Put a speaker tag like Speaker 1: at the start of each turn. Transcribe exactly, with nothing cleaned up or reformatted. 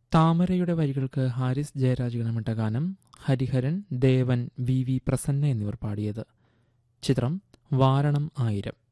Speaker 1: താമരയുടെ വരികൾക്ക് ഹാരിസ് ജയരാജ് ഗണമിട്ട ഗാനം ഹരിഹരൻ, ദേവൻ, വി വി പ്രസന്ന എന്നിവർ പാടിയത്. ചിത്രം വാരണം ആയിരം.